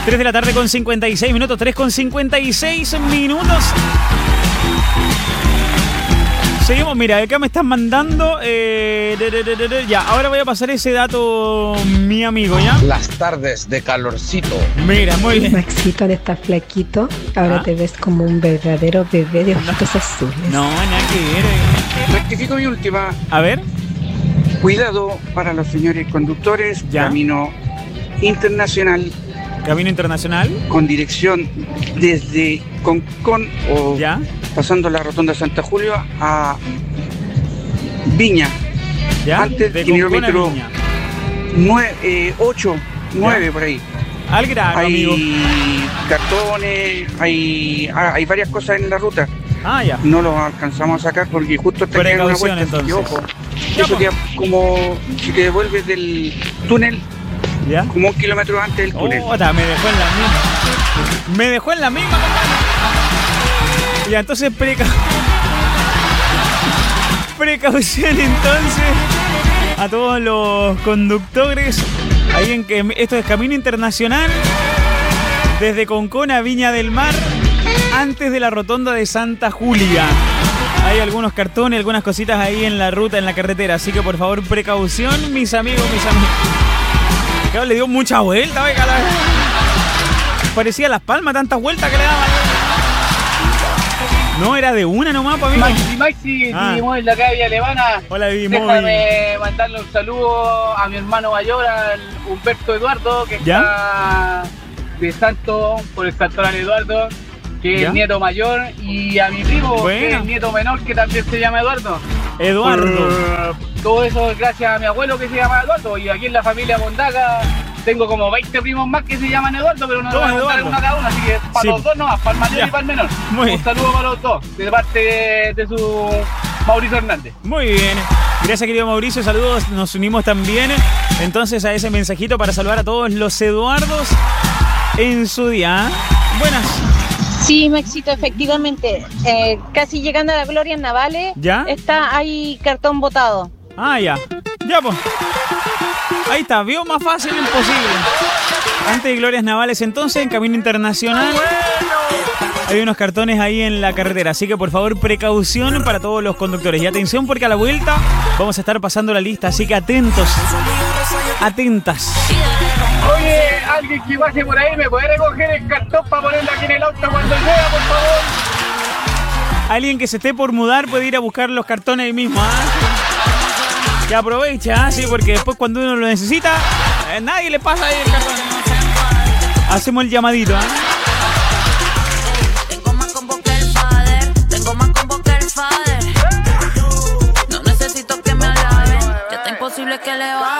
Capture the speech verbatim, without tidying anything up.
tres de la tarde con cincuenta y seis minutos, tres con cincuenta y seis minutos. Seguimos, mira, acá me están mandando. Eh, de, de, de, de, ya, ahora voy a pasar ese dato, mi amigo, ¿ya? Las tardes de calorcito. Mira, muy bien. Maxito, de estar flaquito, ahora ¿Ah? te ves como un verdadero bebé de ojitos azules. No, nada que ver. eh. Rectifico mi última. A ver. Cuidado para los señores conductores. Ya. Camino internacional Camino internacional. con dirección desde Concón o Ya. pasando la rotonda Santa Julia a Viña. Ya. Antes de kilómetro Concón a Viña. nueve, eh, ocho, nueve por ahí. Al grano, Hay amigo. cartones, hay, ah, hay varias cosas en la ruta. Ah, ya. No los alcanzamos a sacar porque justo está en una Precaución, vuelta. Así que, entonces. ojo. Ya, Eso pues. queda como si te devuelves del túnel, ¿Ya? como un kilómetro antes del túnel. Oh, ta, me dejó en la misma. Me dejó en la misma, compadre. Ya, entonces preca... precaución entonces a todos los conductores. Ahí en que esto es Camino Internacional desde Concón a Viña del Mar, antes de la rotonda de Santa Julia. Hay algunos cartones, algunas cositas ahí en la ruta, en la carretera. Así que por favor, precaución, mis amigos, mis amigos. Claro, le dio mucha vuelta, oiga, la... parecía Las Palmas, tantas vueltas que le daban. No, era de una nomás, para mí. Maxi, Maxi, Ah. vivimos en la calle alemana. Hola, Vivimos. Déjame mandarle un saludo a mi hermano mayor, al Humberto Eduardo, que ¿Ya? está de santo por el santoral Eduardo, que es ¿Ya? el nieto mayor, y a mi primo, Bueno. que es el nieto menor, que también se llama Eduardo. Eduardo. Todo eso es gracias a mi abuelo, que se llama Eduardo, y aquí en la familia Mondaga tengo como veinte primos más que se llaman Eduardo, pero no Toma, voy a contar Eduardo. uno cada uno, así que para Sí. los dos nomás, para el mayor Ya. y para el menor. Muy bien. Un saludo para los dos, de parte de, de su Mauricio Hernández. Muy bien. Gracias, querido Mauricio. Saludos. Nos unimos también entonces a ese mensajito para saludar a todos los Eduardos en su día. Buenas. Sí, Maxito, efectivamente. Eh, casi llegando a la Glorias Navales, ¿Ya? está ahí cartón botado. Ah, ya. Ya, pues. Ahí está. Vio más fácil imposible. Antes de Glorias Navales, entonces, en Camino Internacional. Hay unos cartones ahí en la carretera, así que por favor precaución para todos los conductores. Y atención porque a la vuelta vamos a estar pasando la lista, así que atentos, atentas. Oye, alguien que pase por ahí, ¿me puede recoger el cartón para ponerlo aquí en el auto cuando llega, por favor? Alguien que se esté por mudar puede ir a buscar los cartones ahí mismo, ¿ah? Que aprovecha, ¿ah? Sí, porque después cuando uno lo necesita, eh, nadie le pasa ahí el cartón. Hacemos el llamadito, ¿ah? Tengo más combo que el father, tengo más combo que el father. No necesito que me alaben, ya está imposible que le baje.